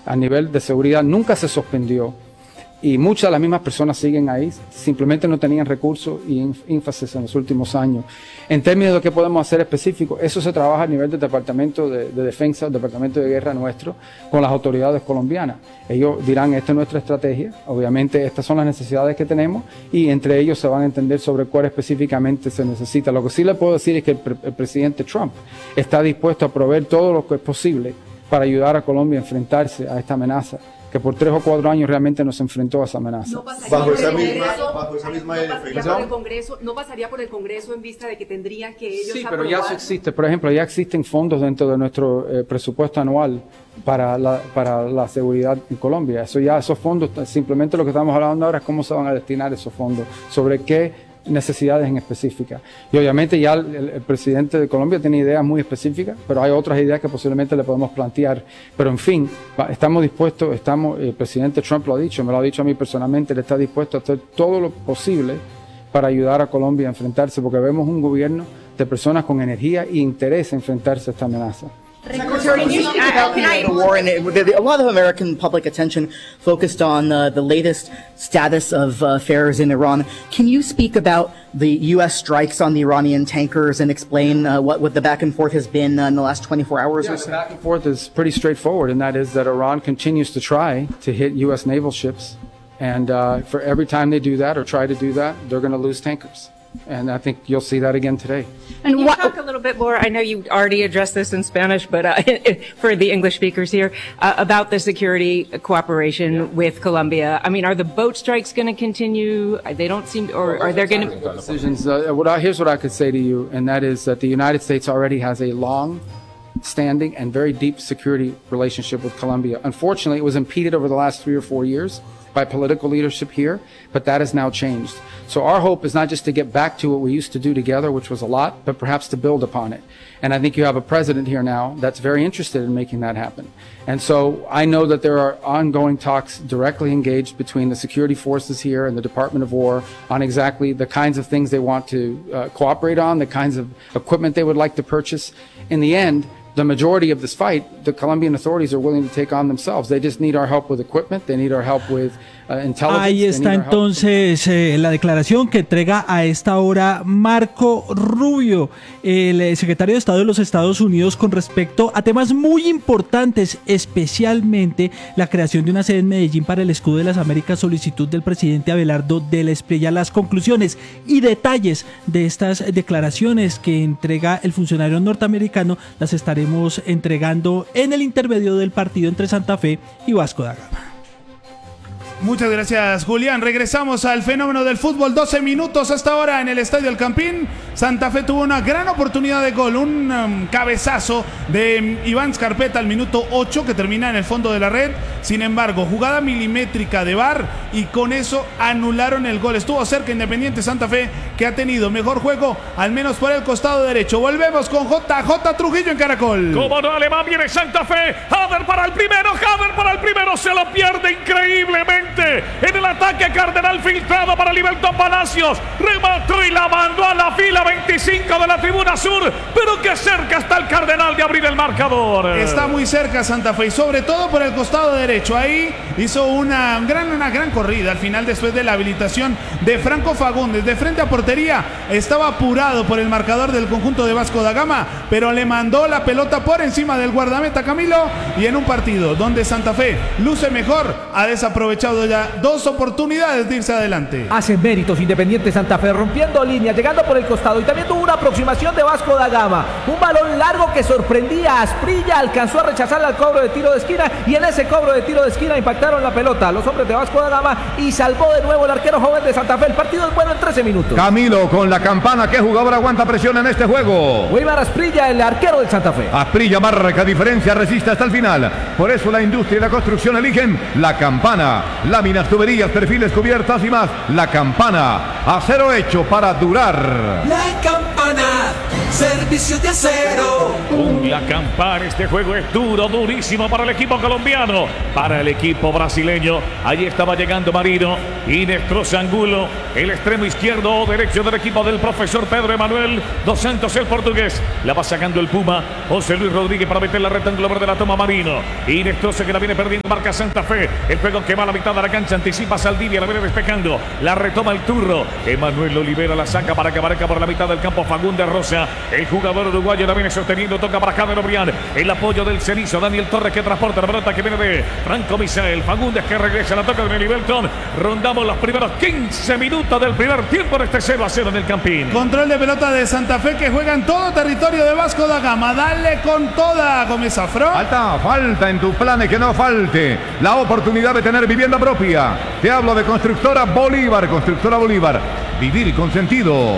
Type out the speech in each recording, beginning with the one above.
a nivel de seguridad nunca se suspendió. Y muchas de las mismas personas siguen ahí, simplemente no tenían recursos y énfasis en los últimos años. En términos de qué podemos hacer específico, eso se trabaja a nivel del Departamento de Defensa, el Departamento de Guerra nuestro, con las autoridades colombianas. Ellos dirán, esta es nuestra estrategia, obviamente estas son las necesidades que tenemos y entre ellos se van a entender sobre cuál específicamente se necesita. Lo que sí le puedo decir es que el presidente Trump está dispuesto a proveer todo lo que es posible para ayudar a Colombia a enfrentarse a esta amenaza, que por 3 o 4 años realmente nos enfrentó a esa amenaza. ¿No bajo esa misma ¿No pasaría por el Congreso en vista de que tendrían que ellos Sí, pero ya eso existe. Por ejemplo, ya existen fondos dentro de nuestro presupuesto anual para la seguridad en Colombia. Esos fondos, simplemente lo que estamos hablando ahora es cómo se van a destinar esos fondos, sobre qué necesidades en específica. Y obviamente ya el presidente de Colombia tiene ideas muy específicas, pero hay otras ideas que posiblemente le podemos plantear. Pero en fin, estamos dispuestos, el presidente Trump lo ha dicho, me lo ha dicho a mí personalmente, él está dispuesto a hacer todo lo posible para ayudar a Colombia a enfrentarse, porque vemos un gobierno de personas con energía e interés en enfrentarse a esta amenaza. Secretary, can you speak about the war and a lot of American public attention focused on the latest status of affairs in Iran. Can you speak about the U.S. strikes on the Iranian tankers and explain what the back and forth has been in the last 24 hours or so? The back and forth is pretty straightforward, and that is that Iran continues to try to hit U.S. naval ships, and for every time they do that or try to do that, they're going to lose tankers. And I think you'll see that again today. And can you talk a little bit more, I know you already addressed this in Spanish, but for the English speakers here, about the security cooperation with Colombia. I mean, are the boat strikes going to continue? They don't seem, or are there going to... Decisions. Here's what I could say to you, and that is that the United States already has a long-standing and very deep security relationship with Colombia. Unfortunately, it was impeded over the last 3 or 4 years by political leadership here, but that has now changed. So our hope is not just to get back to what we used to do together, which was a lot, but perhaps to build upon it. And I think you have a president here now that's very interested in making that happen. And so I know that there are ongoing talks directly engaged between the security forces here and the Department of War on exactly the kinds of things they want to cooperate on, the kinds of equipment they would like to purchase. In the end, the majority of this fight, the Colombian authorities are willing to take on themselves. They just need our help with equipment. They need our help with intelligence. Ahí está entonces la declaración que entrega a esta hora Marco Rubio, el secretario de Estado de los Estados Unidos, con respecto a temas muy importantes, especialmente la creación de una sede en Medellín para el Escudo de las Américas, solicitud del presidente Abelardo de la Espriella. Las conclusiones y detalles de estas declaraciones que entrega el funcionario norteamericano las estaremos entregando en el intermedio del partido entre Santa Fe y Vasco da Gama. Muchas gracias, Julián. Regresamos al fenómeno del fútbol. 12 minutos hasta ahora en el Estadio El Campín. Santa Fe tuvo una gran oportunidad de gol, un cabezazo de Iván Scarpetta al minuto 8 que termina en el fondo de la red. Sin embargo, jugada milimétrica de VAR y con eso anularon el gol. Estuvo cerca Independiente Santa Fe, que ha tenido mejor juego, al menos por el costado derecho. Volvemos con JJ Trujillo en Caracol. Como no, Alemán, viene Santa Fe. Hader para el primero, se lo pierde increíblemente. En el ataque, Cardenal filtrado para Libertón Palacios, remató y la mandó a la fila 25 de la tribuna sur, pero que cerca está el Cardenal de abrir el marcador. Está muy cerca Santa Fe y sobre todo por el costado derecho. Ahí hizo una gran corrida al final, después de la habilitación de Franco Fagundes de frente a portería. Estaba apurado por el marcador del conjunto de Vasco da Gama, pero le mandó la pelota por encima del guardameta Camilo, y en un partido donde Santa Fe luce mejor, ha desaprovechado ya 2 oportunidades de irse adelante. Hace méritos Independiente Santa Fe, rompiendo línea, llegando por el costado, y también tuvo una aproximación de Vasco da Gama, un balón largo que sorprendía a Asprilla, alcanzó a rechazarla al cobro de tiro de esquina, y en ese cobro de tiro de esquina impactaron la pelota los hombres de Vasco da Gama y salvó de nuevo el arquero joven de Santa Fe. El partido es bueno en 13 minutos. Camilo con la campana. ¿Qué jugador aguanta presión en este juego? Weimar Asprilla, el arquero de Santa Fe. Asprilla marca diferencia, resiste hasta el final. Por eso la industria y la construcción eligen la campana. Láminas, tuberías, perfiles, cubiertas y más. La Campana. Acero hecho para durar. La Campana, servicios de acero. Con la Campana, este juego es duro, durísimo para el equipo colombiano, para el equipo brasileño. Allí estaba llegando Marino y destroza Angulo, el extremo izquierdo o derecho del equipo del profesor Pedro Emanuel dos Santos, el portugués. La va sacando el Puma, José Luis Rodríguez para meter la rectángulo verde, la toma Marino. Y destroza que la viene perdiendo, marca Santa Fe. El juego que va a la mitad de la cancha, anticipa Saldivia, la viene despejando, la retoma el Turro. Emanuel Olivera la saca para que aparezca por la mitad del campo Fagundes Rosa. El jugador uruguayo la viene sosteniendo, toca para Jader Obrián. El apoyo del Cenizo, Daniel Torres que transporta la pelota que viene de Franco Misael. Fagundes que regresa, la toca de Melibelton. Rondamos los primeros 15 minutos del primer tiempo en este 0-0 en el Campín. Control de pelota de Santa Fe que juega en todo territorio de Vasco da Gama. Dale con toda, Gómez Afro. Falta en tu planes que no falte la oportunidad de tener vivienda propia. Te hablo de Constructora Bolívar. Constructora Bolívar, vivir con sentido.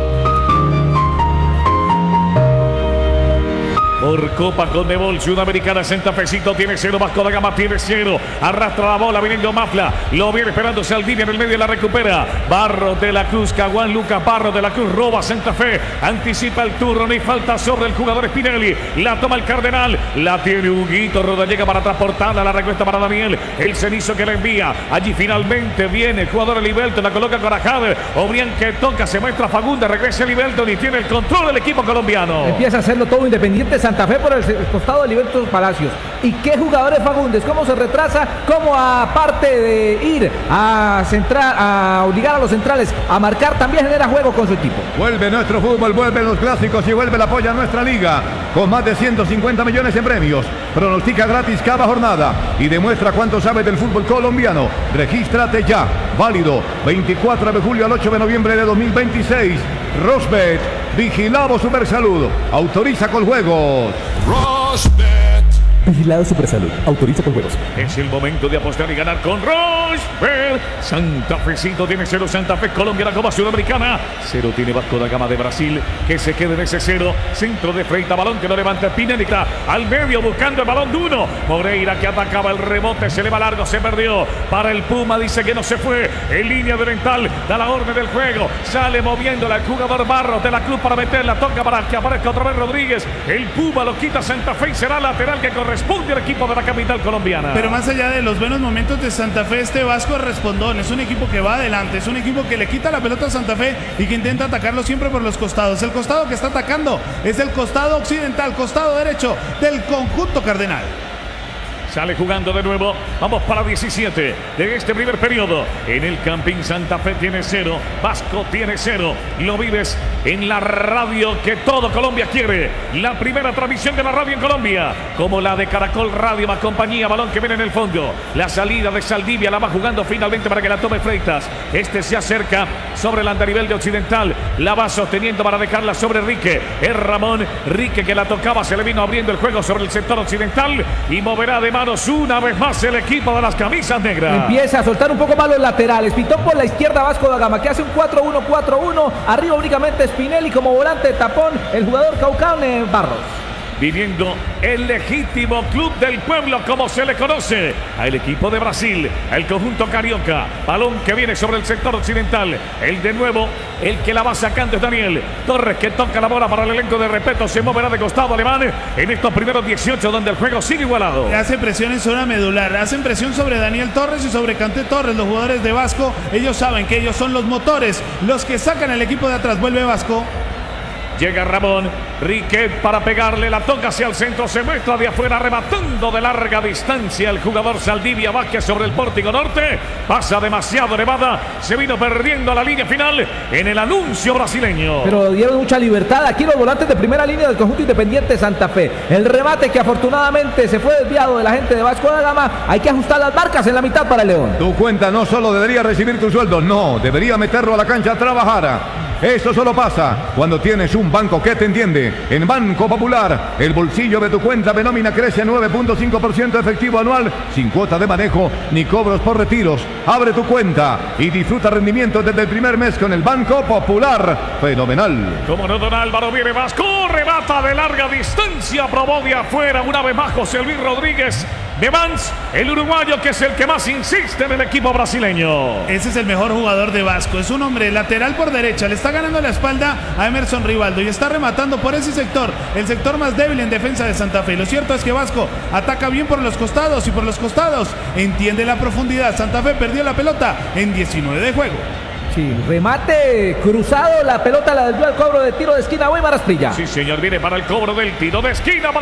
Por Copa Conmebol Sudamericana, Santa Fecito tiene 0, Vasco da Gama tiene 0. Arrastra la bola, viniendo Mafla. Lo viene esperando Saldivia en el medio, la recupera. Barro de la Cruz, Caguán, Lucas Barro de la Cruz, roba Santa Fe. Anticipa el turno, ni falta sobre el jugador Spinelli. La toma el Cardenal, la tiene Huguito Rodallega para transportarla, la recuesta para Daniel. El Cenizo que la envía. Allí finalmente viene el jugador Libelton, la coloca con Ajade. Obrián que toca, se muestra Fagundes, regresa Libelton y tiene el control del equipo colombiano. Empieza a hacerlo todo Independiente Santa Fe por el costado de Libertos Palacios. ¿Y qué jugadores Fagundes? ¿Cómo se retrasa? ¿Cómo aparte de ir a centrar, a obligar a los centrales a marcar, también genera juego con su equipo? Vuelve nuestro fútbol, vuelven los clásicos y vuelve el apoyo a nuestra liga. Con más de 150 millones en premios. Pronostica gratis cada jornada y demuestra cuánto sabe del fútbol colombiano. Regístrate ya. Válido 24 de julio al 8 de noviembre de 2026. Rosbet, vigilado Supersalud. Autoriza con juegos. Vigilado Supersalud, autoriza con juegos. Es el momento de apostar y ganar con Rochebet. Santa Fecito tiene 0, Santa Fe, Colombia, la Copa Sudamericana. 0 tiene Vasco da Gama de Brasil, que se quede en ese 0. Centro de Freita, balón que lo levanta Pinelli. Al medio buscando el balón de uno. Moreira que atacaba el rebote, se le va largo, se perdió. Para el Puma, dice que no se fue. En línea de oriental, da la orden del juego. Sale moviéndola el jugador Barros de la Cruz para meterla. Toca para que aparezca otra vez Rodríguez. El Puma lo quita Santa Fe y será lateral que corresponde al equipo de la capital colombiana. Pero más allá de los buenos momentos de Santa Fe, este Vasco es respondón, es un equipo que va adelante, es un equipo que le quita la pelota a Santa Fe y que intenta atacarlo siempre por los costados. El costado que está atacando es el costado occidental, costado derecho del conjunto cardenal. Sale jugando de nuevo. Vamos para 17 de este primer periodo. En el Campín Santa Fe tiene 0. Vasco tiene 0. Lo vives en la radio que todo Colombia quiere. La primera transmisión de la radio en Colombia. Como la de Caracol Radio más compañía. Balón que viene en el fondo. La salida de Saldivia la va jugando finalmente para que la tome Freitas. Este se acerca sobre el andarivel de Occidental. La va sosteniendo para dejarla sobre Rique. Es Ramón Rique que la tocaba. Se le vino abriendo el juego sobre el sector occidental. Y moverá de una vez más el equipo de las camisas negras. Empieza a soltar un poco más los laterales. Pitón por la izquierda, Vasco da Gama, que hace un 4-1-4-1. Arriba únicamente Spinelli como volante de tapón. El jugador Caucane Barros. Viniendo el legítimo club del pueblo, como se le conoce, al equipo de Brasil, el conjunto carioca. Balón que viene sobre el sector occidental. El de nuevo, el que la va sacando es Daniel Torres, que toca la bola para el elenco de respeto. Se moverá de costado alemán en estos primeros 18, donde el juego sigue igualado. Hace presión en zona medular, hacen presión sobre Daniel Torres y sobre Kanté Torres. Los jugadores de Vasco, ellos saben que ellos son los motores, los que sacan el equipo de atrás. Vuelve Vasco. Llega Ramón Riquet para pegarle, la toca hacia el centro, se muestra de afuera, rematando de larga distancia el jugador Saldivia Vázquez sobre el pórtico norte. Pasa demasiado elevada, se vino perdiendo la línea final en el anuncio brasileño. Pero dieron mucha libertad aquí los volantes de primera línea del conjunto Independiente Santa Fe. El remate que afortunadamente se fue desviado de la gente de Vasco da Gama. Hay que ajustar las marcas en la mitad para el León. Tu cuenta no solo debería recibir tu sueldo, no, debería meterlo a la cancha a trabajar. Eso solo pasa cuando tienes un banco que te entiende. En Banco Popular, el bolsillo de tu cuenta de nómina crece a 9.5% efectivo anual, sin cuota de manejo ni cobros por retiros. Abre tu cuenta y disfruta rendimiento desde el primer mes con el Banco Popular. Fenomenal. Como no, don Álvaro, viene Vasco. remata de larga distancia, probó de afuera una vez más José Luis Rodríguez de Mans, el uruguayo que es el que más insiste en el equipo brasileño. Ese es el mejor jugador de Vasco, es un hombre lateral por derecha, le está ganando la espalda a Emerson Rivaldo y está rematando por ese sector, el sector más débil en defensa de Santa Fe. Lo cierto es que Vasco ataca bien por los costados y por los costados entiende la profundidad. Santa Fe perdió la pelota en 19 de juego. Sí, remate cruzado, la pelota la desvió al cobro de tiro de esquina, Weimar Asprilla. Sí, señor, viene para el cobro del tiro de esquina.